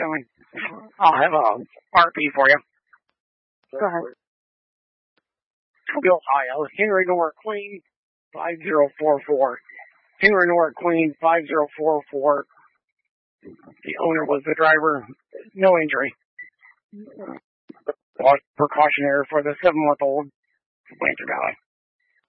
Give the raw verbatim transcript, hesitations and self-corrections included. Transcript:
going. I'll have a R P for you. Go ahead. Bill, Ohio. Henry Nora Queen, five zero four four. Henry Nora Queen, five zero four four. The owner was the driver. No injury. Precautionary for the seven-month-old Blanchard Valley.